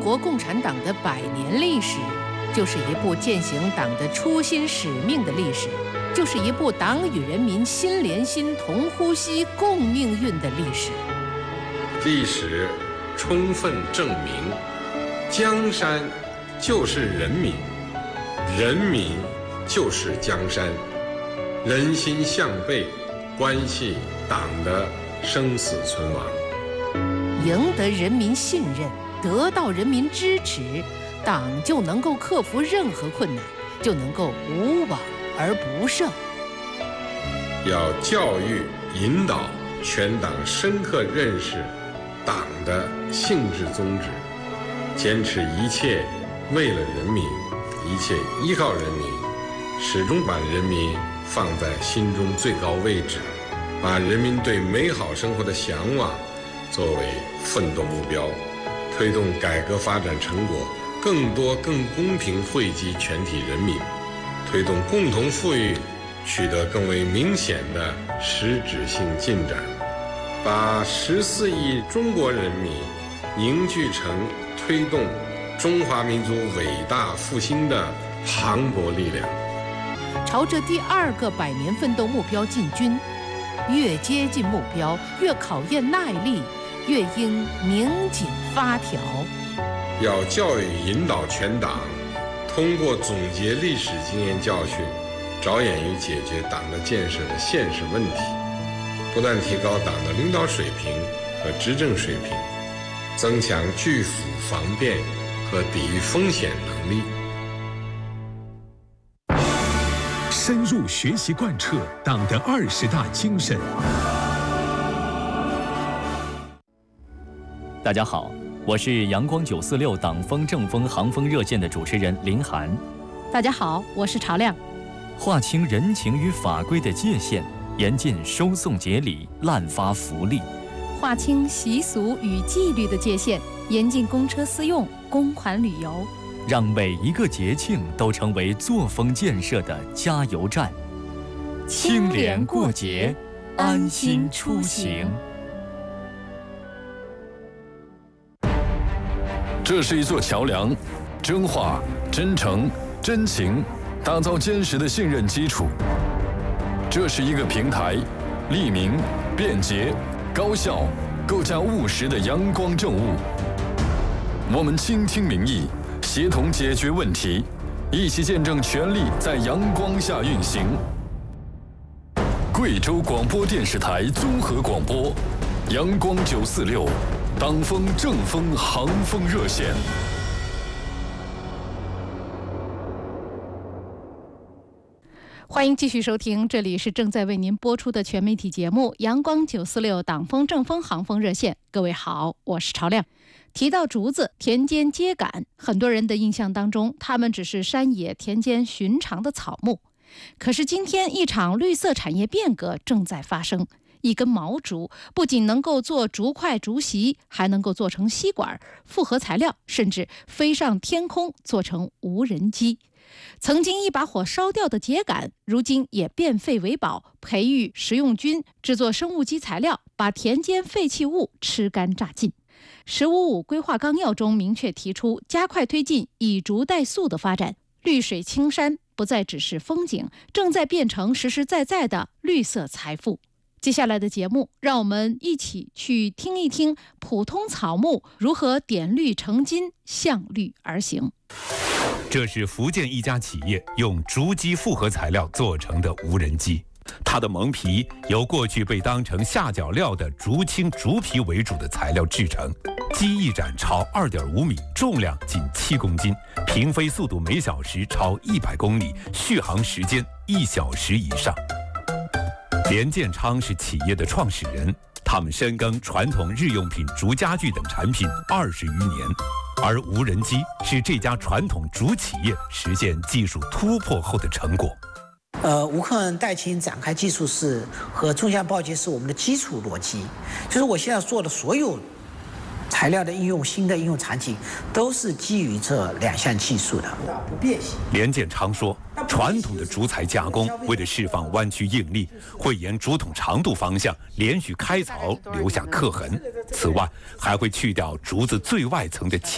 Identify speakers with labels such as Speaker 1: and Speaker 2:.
Speaker 1: 国共产党的100年历史，就是一部践行党的初心使命的历史，就是一部党与人民心连心、同呼吸、共命运的历史。
Speaker 2: 历史充分证明，江山就是人民，人民就是江山，人心向背，关系党的生死存亡。
Speaker 1: 赢得人民信任，得到人民支持，党就能够克服任何困难，就能够无往而不胜。
Speaker 2: 要教育引导全党深刻认识党的性质宗旨，坚持一切为了人民，一切依靠人民，始终把人民放在心中最高位置，把人民对美好生活的向往作为奋斗目标，推动改革发展成果更多更公平惠及全体人民，推动共同富裕取得更为明显的实质性进展，把14亿中国人民凝聚成推动中华民族伟大复兴的磅礴力量。
Speaker 1: 朝着第2个100年奋斗目标进军，越接近目标，越考验耐力，越应拧紧发条。
Speaker 2: 要教育引导全党，通过总结历史经验教训，着眼于解决党的建设的现实问题，不断提高党的领导水平和执政水平，增强拒腐防变和抵御风险能力。
Speaker 3: 深入学习贯彻党的20大精神。
Speaker 4: 大家好，我是阳光946党风政风航风热线的主持人林涵。
Speaker 5: 大家好，我是曹亮。
Speaker 4: 划清人情与法规的界限，严禁收送节礼、滥发福利；
Speaker 5: 划清习俗与纪律的界限，严禁公车私用、公款旅游，
Speaker 4: 让每一个节庆都成为作风建设的加油站。清廉过节，安心出行。
Speaker 6: 这是一座桥梁，真话、真诚、真情，打造坚实的信任基础。这是一个平台，利民、便捷、高效，构架务实的阳光政务。我们倾听民意，协同解决问题，一起见证权力在阳光下运行。贵州广播电视台综合广播，阳光946。党风政风航风热线。
Speaker 5: 欢迎继续收听，这里是正在为您播出的全媒体节目《阳光946党风政风航风热线》。各位好，我是曹亮。提到竹子，田间秸秆，很多人的印象当中，它们只是山野田间寻常的草木。可是今天，一场绿色产业变革正在发生。一根毛竹不仅能够做竹筷、竹席，还能够做成吸管、复合材料，甚至飞上天空做成无人机。曾经一把火烧掉的秸秆，如今也变废为宝，培育食用菌，制作生物基材料，把田间废弃物吃干榨尽。“15+5”规划纲要中明确提出，加快推进以竹代塑的发展，绿水青山不再只是风景，正在变成实实在在的绿色财富。接下来的节目，让我们一起去听一听普通草木如何点绿成金，向绿而行。
Speaker 3: 这是福建一家企业用竹基复合材料做成的无人机，它的蒙皮由过去被当成下脚料的竹青、竹皮为主的材料制成，机翼展超2.5米，重量仅7公斤，平飞速度每小时超100公里，续航时间1小时以上。连建昌是企业的创始人，他们深耕传统日用品竹家具等产品20余年，而无人机是这家传统竹企业实现技术突破后的成果。
Speaker 7: 无困代勤展开技术室和纵向报结是我们的基础逻辑，就是我现在做的所有材料的应用、新的应用场景都是基于这2项技术的，不变形。
Speaker 3: 连建昌说，传统的竹材加工为了释放弯曲应力，会沿竹筒长度方向连续开槽，留下刻痕。此外，还会去掉竹子最外层的